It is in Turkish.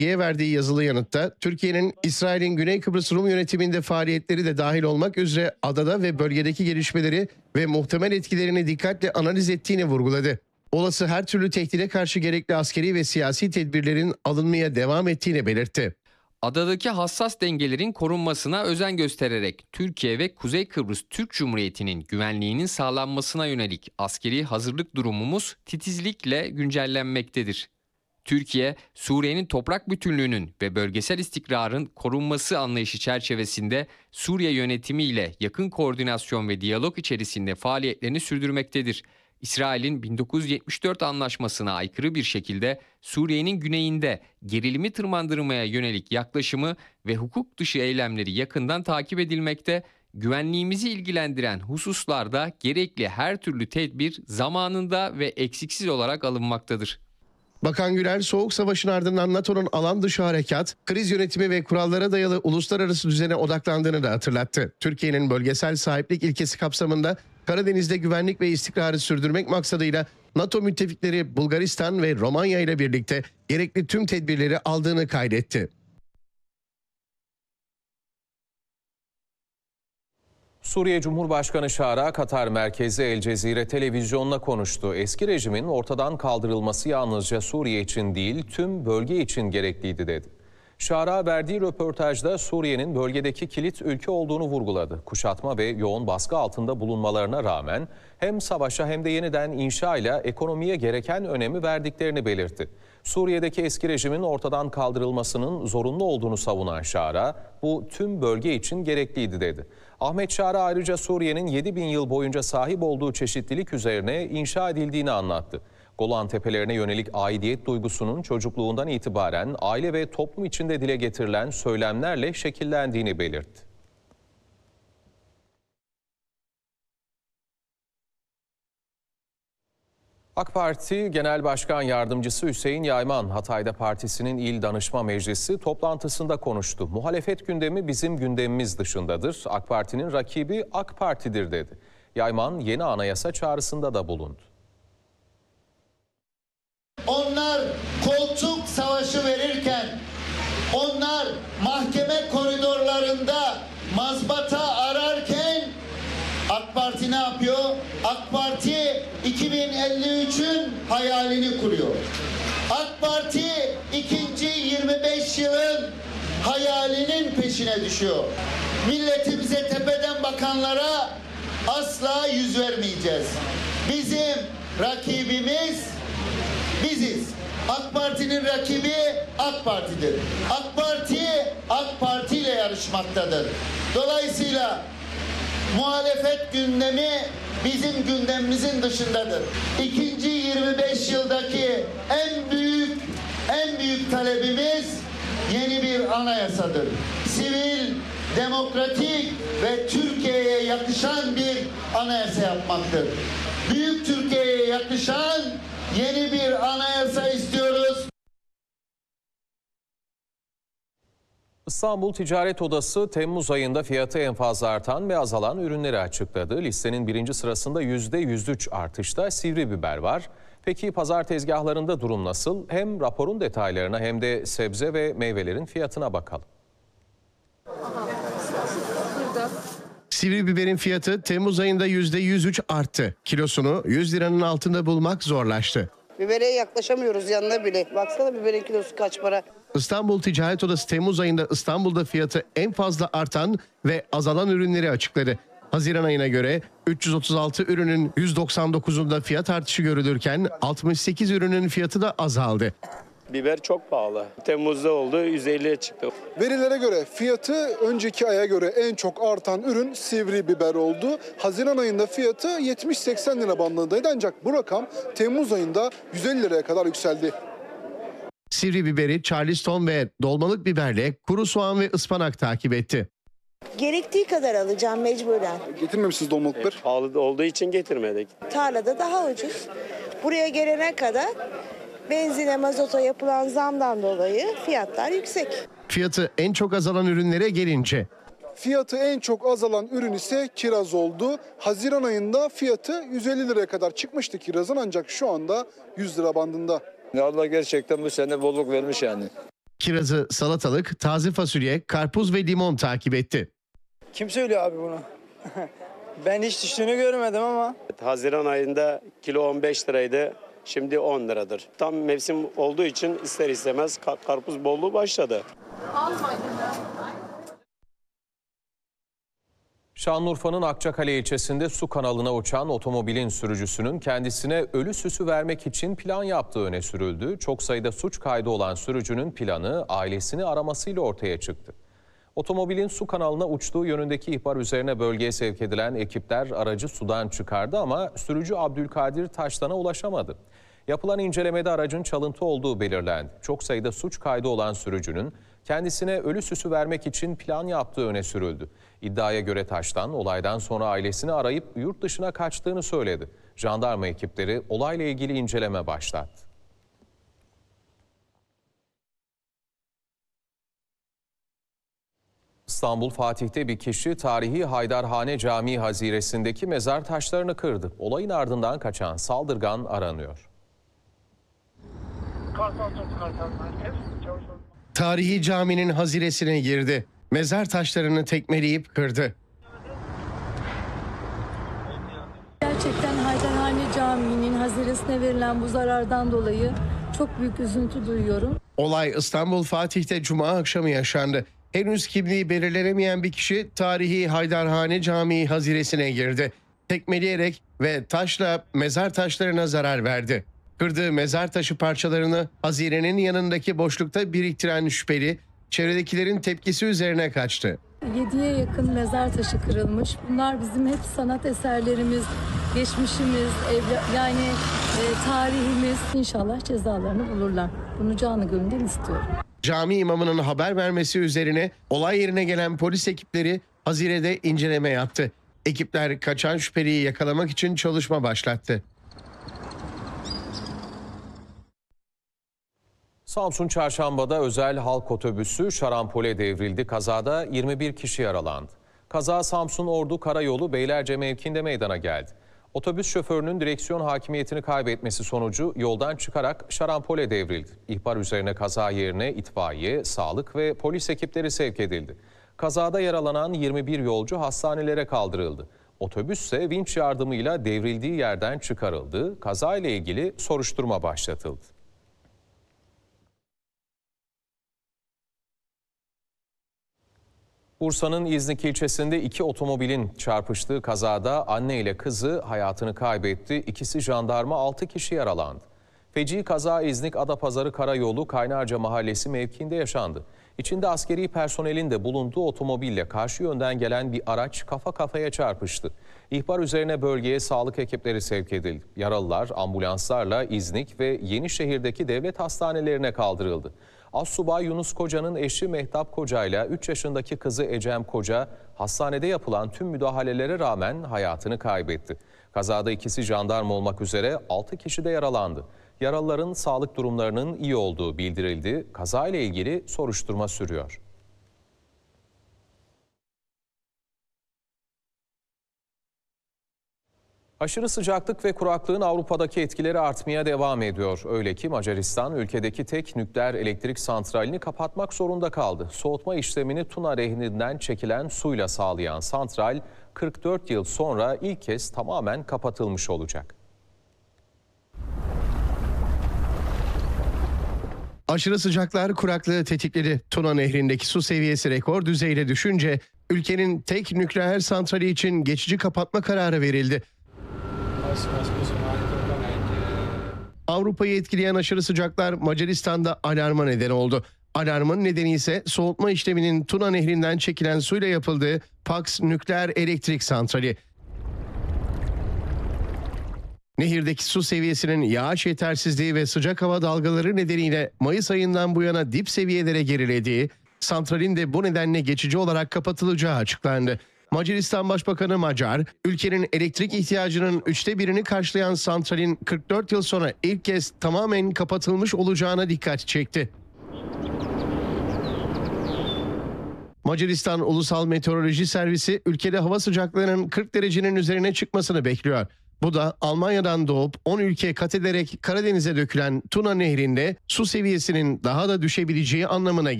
TSK'ye verdiği yazılı yanıtta, Türkiye'nin İsrail'in Güney Kıbrıs Rum yönetiminde faaliyetleri de dahil olmak üzere adada ve bölgedeki gelişmeleri ve muhtemel etkilerini dikkatle analiz ettiğini vurguladı. Olası her türlü tehdide karşı gerekli askeri ve siyasi tedbirlerin alınmaya devam ettiğini belirtti. Adadaki hassas dengelerin korunmasına özen göstererek Türkiye ve Kuzey Kıbrıs Türk Cumhuriyeti'nin güvenliğinin sağlanmasına yönelik askeri hazırlık durumumuz titizlikle güncellenmektedir. Türkiye, Suriye'nin toprak bütünlüğünün ve bölgesel istikrarın korunması anlayışı çerçevesinde Suriye yönetimiyle yakın koordinasyon ve diyalog içerisinde faaliyetlerini sürdürmektedir. İsrail'in 1974 anlaşmasına aykırı bir şekilde Suriye'nin güneyinde gerilimi tırmandırmaya yönelik yaklaşımı ve hukuk dışı eylemleri yakından takip edilmekte, güvenliğimizi ilgilendiren hususlarda gerekli her türlü tedbir zamanında ve eksiksiz olarak alınmaktadır. Bakan Gürel, Soğuk Savaş'ın ardından NATO'nun alan dışı harekat, kriz yönetimi ve kurallara dayalı uluslararası düzene odaklandığını da hatırlattı. Türkiye'nin bölgesel sahiplik ilkesi kapsamında Karadeniz'de güvenlik ve istikrarı sürdürmek maksadıyla NATO müttefikleri Bulgaristan ve Romanya ile birlikte gerekli tüm tedbirleri aldığını kaydetti. Suriye Cumhurbaşkanı Şara, Katar merkezli El Cezire televizyonla konuştu. Eski rejimin ortadan kaldırılması yalnızca Suriye için değil, tüm bölge için gerekliydi dedi. Şara verdiği röportajda Suriye'nin bölgedeki kilit ülke olduğunu vurguladı. Kuşatma ve yoğun baskı altında bulunmalarına rağmen hem savaşa hem de yeniden inşa ile ekonomiye gereken önemi verdiklerini belirtti. Suriye'deki eski rejimin ortadan kaldırılmasının zorunlu olduğunu savunan Şara, bu tüm bölge için gerekliydi dedi. Ahmet Şara ayrıca Suriye'nin 7.000 yıl boyunca sahip olduğu çeşitlilik üzerine inşa edildiğini anlattı. Golan Tepelerine yönelik aidiyet duygusunun çocukluğundan itibaren aile ve toplum içinde dile getirilen söylemlerle şekillendiğini belirtti. AK Parti Genel Başkan Yardımcısı Hüseyin Yayman, Hatay'da partisinin İl Danışma Meclisi toplantısında konuştu. Muhalefet gündemi bizim gündemimiz dışındadır. AK Parti'nin rakibi AK Parti'dir dedi. Yayman yeni anayasa çağrısında da bulundu. Onlar koltuk savaşı verirken, onlar mahkeme koridorlarında mazbata ararken AK Parti ne yapıyor? AK Parti 2053'ün hayalini kuruyor. AK Parti ikinci 25 yılın hayalinin peşine düşüyor. Milletimize tepeden bakanlara asla yüz vermeyeceğiz. Bizim rakibimiz biziz. AK Parti'nin rakibi AK Parti'dir. AK Parti ile yarışmaktadır. Dolayısıyla muhalefet gündemi bizim gündemimizin dışındadır. İkinci 25 yıldaki en büyük talebimiz yeni bir anayasadır. Sivil, demokratik ve Türkiye'ye yakışan bir anayasa yapmaktır. Büyük Türkiye'ye yakışan yeni bir anayasa istiyoruz. İstanbul Ticaret Odası Temmuz ayında fiyatı en fazla artan ve azalan ürünleri açıkladı. Listenin birinci sırasında %103 artışta sivri biber var. Peki pazar tezgahlarında durum nasıl? Hem raporun detaylarına hem de sebze ve meyvelerin fiyatına bakalım. Sivri biberin fiyatı Temmuz ayında %103 arttı. Kilosunu 100 liranın altında bulmak zorlaştı. Bibere yaklaşamıyoruz yanına bile. Baksana biberin kilosu kaç para. İstanbul Ticaret Odası Temmuz ayında İstanbul'da fiyatı en fazla artan ve azalan ürünleri açıkladı. Haziran ayına göre 336 ürünün 199'unda fiyat artışı görülürken 68 ürünün fiyatı da azaldı. Biber çok pahalı. Temmuz'da oldu, 150'ye çıktı. Verilere göre fiyatı önceki aya göre en çok artan ürün sivri biber oldu. Haziran ayında fiyatı 70-80 lira bandındaydı ancak bu rakam Temmuz ayında 150 liraya kadar yükseldi. Sivri biberi Charleston ve dolmalık biberle kuru soğan ve ıspanak takip etti. Gerektiği kadar alacağım mecburen. Getirmemişsiniz dolmalık biber. Pahalı olduğu için getirmedik. Tarlada daha ucuz. Buraya gelene kadar benzine, mazota yapılan zamdan dolayı fiyatlar yüksek. Fiyatı en çok azalan ürünlere gelince. Fiyatı en çok azalan ürün ise kiraz oldu. Haziran ayında fiyatı 150 liraya kadar çıkmıştı kirazın ancak şu anda 100 lira bandında. Allah gerçekten bu sene bolluk vermiş yani. Kirazı, salatalık, taze fasulye, karpuz ve limon takip etti. Kim söylüyor abi bunu? Ben hiç düştüğünü görmedim ama. Haziran ayında kilo 15 liraydı. Şimdi 10 liradır. Tam mevsim olduğu için ister istemez karpuz bolluğu başladı. Şanlıurfa'nın Akçakale ilçesinde su kanalına uçan otomobilin sürücüsünün kendisine ölü süsü vermek için plan yaptığı öne sürüldü. Çok sayıda suç kaydı olan sürücünün planı ailesini aramasıyla ortaya çıktı. Otomobilin su kanalına uçtuğu yönündeki ihbar üzerine bölgeye sevk edilen ekipler aracı sudan çıkardı ama sürücü Abdülkadir Taştan'a ulaşamadı. Yapılan incelemede aracın çalıntı olduğu belirlendi. Çok sayıda suç kaydı olan sürücünün kendisine ölü süsü vermek için plan yaptığı öne sürüldü. İddiaya göre Taştan olaydan sonra ailesini arayıp yurt dışına kaçtığını söyledi. Jandarma ekipleri olayla ilgili inceleme başlattı. İstanbul Fatih'te bir kişi tarihi Haydarhane Camii haziresindeki mezar taşlarını kırdı. Olayın ardından kaçan saldırgan aranıyor. Tarihi caminin haziresine girdi. Mezar taşlarını tekmeleyip kırdı. Gerçekten Haydarhane Camii'nin haziresine verilen bu zarardan dolayı çok büyük üzüntü duyuyorum. Olay İstanbul Fatih'te Cuma akşamı yaşandı. Henüz kimliği belirlenemeyen bir kişi tarihi Haydarhane Camii haziresine girdi. Tekmeleyerek ve taşla mezar taşlarına zarar verdi. Kırdığı mezar taşı parçalarını hazirenin yanındaki boşlukta biriktiren şüpheli, çevredekilerin tepkisi üzerine kaçtı. 7'ye yakın mezar taşı kırılmış. Bunlar bizim hep sanat eserlerimiz, geçmişimiz, tarihimiz. İnşallah cezalarını bulurlar. Bunu canı gönülden istiyorum. Cami imamının haber vermesi üzerine olay yerine gelen polis ekipleri hazirede inceleme yaptı. Ekipler kaçan şüpheliyi yakalamak için çalışma başlattı. Samsun Çarşamba'da özel halk otobüsü şarampole devrildi. Kazada 21 kişi yaralandı. Kaza Samsun Ordu Karayolu Beylerce mevkiinde meydana geldi. Otobüs şoförünün direksiyon hakimiyetini kaybetmesi sonucu yoldan çıkarak şarampole devrildi. İhbar üzerine kaza yerine itfaiye, sağlık ve polis ekipleri sevk edildi. Kazada yaralanan 21 yolcu hastanelere kaldırıldı. Otobüs ise vinç yardımıyla devrildiği yerden çıkarıldı. Kazayla ilgili soruşturma başlatıldı. Bursa'nın İznik ilçesinde iki otomobilin çarpıştığı kazada anne ile kızı hayatını kaybetti. İkisi jandarma, 6 kişi yaralandı. Feci kaza İznik Adapazarı Karayolu Kaynarca Mahallesi mevkiinde yaşandı. İçinde askeri personelin de bulunduğu otomobille karşı yönden gelen bir araç kafa kafaya çarpıştı. İhbar üzerine bölgeye sağlık ekipleri sevk edildi. Yaralılar ambulanslarla İznik ve Yenişehir'deki devlet hastanelerine kaldırıldı. Assubay Yunus Koca'nın eşi Mehtap Koca ile 3 yaşındaki kızı Ecem Koca hastanede yapılan tüm müdahalelere rağmen hayatını kaybetti. Kazada ikisi jandarma olmak üzere 6 kişi de yaralandı. Yaralıların sağlık durumlarının iyi olduğu bildirildi. Kazayla ilgili soruşturma sürüyor. Aşırı sıcaklık ve kuraklığın Avrupa'daki etkileri artmaya devam ediyor. Öyle ki Macaristan ülkedeki tek nükleer elektrik santralini kapatmak zorunda kaldı. Soğutma işlemini Tuna Nehri'nden çekilen suyla sağlayan santral 44 yıl sonra ilk kez tamamen kapatılmış olacak. Aşırı sıcaklar kuraklığı tetikledi. Tuna Nehri'ndeki su seviyesi rekor düzeyde düşünce ülkenin tek nükleer santrali için geçici kapatma kararı verildi. Avrupa'yı etkileyen aşırı sıcaklar Macaristan'da alarma neden oldu. Alarmın nedeni ise soğutma işleminin Tuna Nehri'nden çekilen suyla yapıldığı Paks Nükleer Elektrik Santrali. Nehirdeki su seviyesinin yağış yetersizliği ve sıcak hava dalgaları nedeniyle Mayıs ayından bu yana dip seviyelere gerilediği, santralin de bu nedenle geçici olarak kapatılacağı açıklandı. Macaristan Başbakanı Macar, ülkenin elektrik ihtiyacının 1/3'ünü karşılayan santralin 44 yıl sonra ilk kez tamamen kapatılmış olacağına dikkat çekti. Macaristan Ulusal Meteoroloji Servisi ülkede hava sıcaklığının 40 derecenin üzerine çıkmasını bekliyor. Bu da Almanya'dan doğup 10 ülke kat ederek Karadeniz'e dökülen Tuna Nehri'nde su seviyesinin daha da düşebileceği anlamına